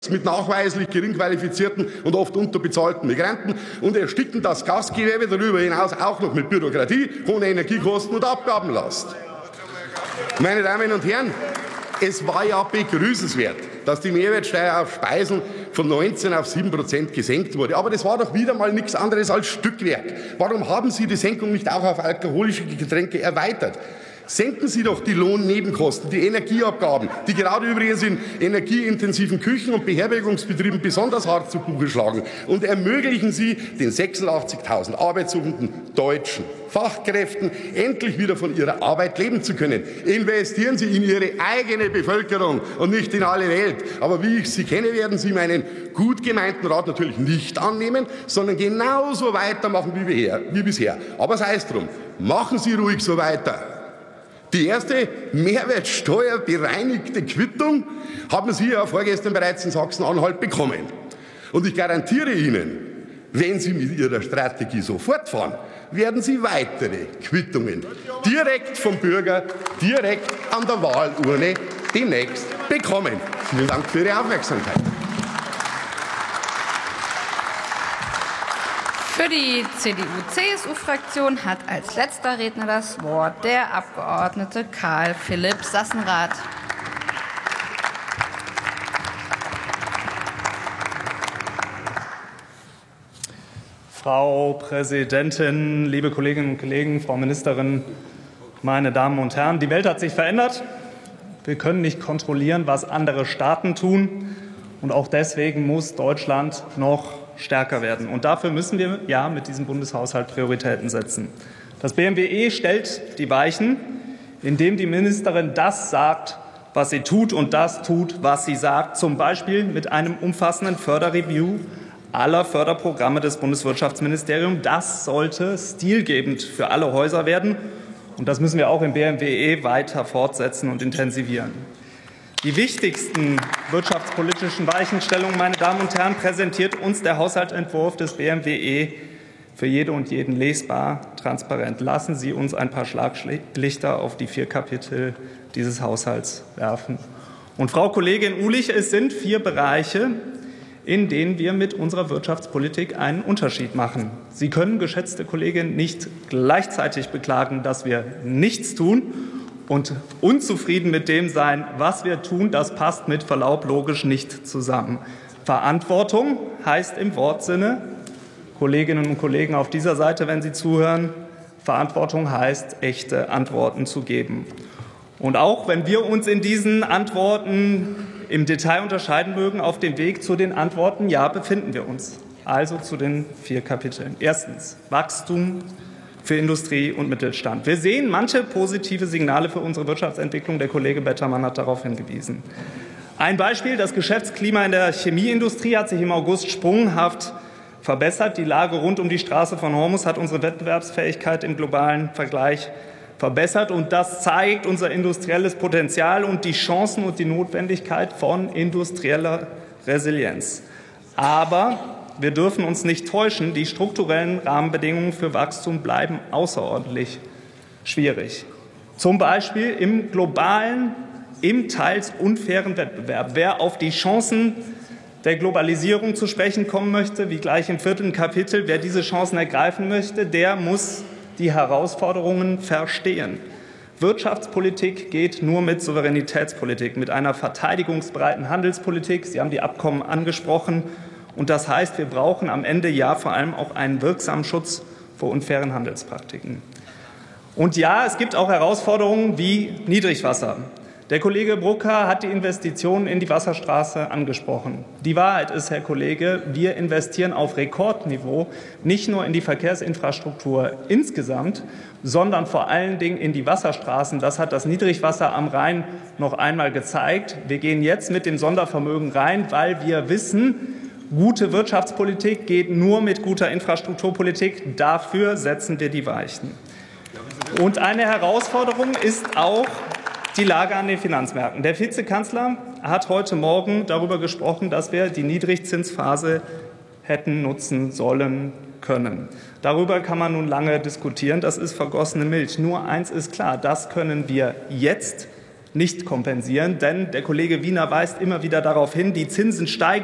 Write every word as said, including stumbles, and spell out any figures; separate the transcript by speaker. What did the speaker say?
Speaker 1: mit nachweislich gering qualifizierten und oft unterbezahlten Migranten und ersticken das Gastgewerbe darüber hinaus auch noch mit Bürokratie, hohen Energiekosten und Abgabenlast. Meine Damen und Herren, es war ja begrüßenswert, dass die Mehrwertsteuer auf Speisen von neunzehn auf sieben Prozent gesenkt wurde. Aber das war doch wieder mal nichts anderes als Stückwerk. Warum haben Sie die Senkung nicht auch auf alkoholische Getränke erweitert? Senken Sie doch die Lohnnebenkosten, die Energieabgaben, die gerade übrigens in energieintensiven Küchen und Beherbergungsbetrieben besonders hart zu Buche schlagen, und ermöglichen Sie den sechsundachtzigtausend arbeitssuchenden deutschen Fachkräften, endlich wieder von ihrer Arbeit leben zu können. Investieren Sie in Ihre eigene Bevölkerung und nicht in alle Welt. Aber wie ich Sie kenne, werden Sie meinen gut gemeinten Rat natürlich nicht annehmen, sondern genauso weitermachen wie bisher. Aber sei es drum, machen Sie ruhig so weiter. Die erste mehrwertsteuerbereinigte Quittung haben Sie ja vorgestern bereits in Sachsen-Anhalt bekommen. Und ich garantiere Ihnen, wenn Sie mit Ihrer Strategie so fortfahren, werden Sie weitere Quittungen direkt vom Bürger, direkt an der Wahlurne demnächst bekommen. Vielen Dank für Ihre Aufmerksamkeit.
Speaker 2: Für die C D U-C S U-Fraktion hat als letzter Redner das Wort der Abgeordnete Karl Philipp Sassenrath.
Speaker 3: Frau Präsidentin, liebe Kolleginnen und Kollegen, Frau Ministerin, meine Damen und Herren! Die Welt hat sich verändert. Wir können nicht kontrollieren, was andere Staaten tun. Und auch deswegen muss Deutschland noch stärker werden. Und dafür müssen wir ja mit diesem Bundeshaushalt Prioritäten setzen. Das B M W E stellt die Weichen, indem die Ministerin das sagt, was sie tut, und das tut, was sie sagt, zum Beispiel mit einem umfassenden Förderreview aller Förderprogramme des Bundeswirtschaftsministeriums. Das sollte stilgebend für alle Häuser werden. Und das müssen wir auch im B M W E weiter fortsetzen und intensivieren. Die wichtigsten wirtschaftspolitischen Weichenstellungen, meine Damen und Herren, präsentiert uns der Haushaltsentwurf des B M W E für jede und jeden lesbar, transparent. Lassen Sie uns ein paar Schlaglichter auf die vier Kapitel dieses Haushalts werfen. Und Frau Kollegin Ulich, es sind vier Bereiche, in denen wir mit unserer Wirtschaftspolitik einen Unterschied machen. Sie können, geschätzte Kollegin, nicht gleichzeitig beklagen, dass wir nichts tun, und unzufrieden mit dem sein, was wir tun. Das passt mit Verlaub logisch nicht zusammen. Verantwortung heißt im Wortsinne, Kolleginnen und Kollegen auf dieser Seite, wenn Sie zuhören, Verantwortung heißt, echte Antworten zu geben. Und auch wenn wir uns in diesen Antworten im Detail unterscheiden mögen, auf dem Weg zu den Antworten, ja, befinden wir uns. Also zu den vier Kapiteln. Erstens Wachstum für Industrie und Mittelstand. Wir sehen manche positive Signale für unsere Wirtschaftsentwicklung. Der Kollege Bettermann hat darauf hingewiesen. Ein Beispiel: Das Geschäftsklima in der Chemieindustrie hat sich im August sprunghaft verbessert. Die Lage rund um die Straße von Hormuz hat unsere Wettbewerbsfähigkeit im globalen Vergleich verbessert. Und das zeigt unser industrielles Potenzial und die Chancen und die Notwendigkeit von industrieller Resilienz. Aber wir dürfen uns nicht täuschen, die strukturellen Rahmenbedingungen für Wachstum bleiben außerordentlich schwierig. Zum Beispiel im globalen, im teils unfairen Wettbewerb. Wer auf die Chancen der Globalisierung zu sprechen kommen möchte, wie gleich im vierten Kapitel, wer diese Chancen ergreifen möchte, der muss die Herausforderungen verstehen. Wirtschaftspolitik geht nur mit Souveränitätspolitik, mit einer verteidigungsbereiten Handelspolitik. Sie haben die Abkommen angesprochen. Und das heißt, wir brauchen am Ende ja vor allem auch einen wirksamen Schutz vor unfairen Handelspraktiken. Und ja, es gibt auch Herausforderungen wie Niedrigwasser. Der Kollege Brucker hat die Investitionen in die Wasserstraße angesprochen. Die Wahrheit ist, Herr Kollege, wir investieren auf Rekordniveau nicht nur in die Verkehrsinfrastruktur insgesamt, sondern vor allen Dingen in die Wasserstraßen. Das hat das Niedrigwasser am Rhein noch einmal gezeigt. Wir gehen jetzt mit dem Sondervermögen rein, weil wir wissen, gute Wirtschaftspolitik geht nur mit guter Infrastrukturpolitik. Dafür setzen wir die Weichen. Und eine Herausforderung ist auch die Lage an den Finanzmärkten. Der Vizekanzler hat heute Morgen darüber gesprochen, dass wir die Niedrigzinsphase hätten nutzen sollen können. Darüber kann man nun lange diskutieren. Das ist vergossene Milch. Nur eins ist klar, das können wir jetzt nicht kompensieren. Denn der Kollege Wiener weist immer wieder darauf hin, die Zinsen steigen